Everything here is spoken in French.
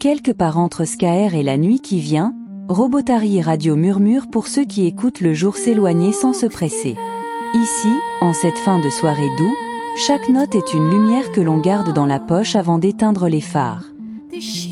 quelque part entre Skaer et la nuit qui vient, Robotari Radio murmure pour ceux qui écoutent le jour s'éloigner sans se presser. Ici, en cette fin de soirée doux, chaque note est une lumière que l'on garde dans la poche avant d'éteindre les phares.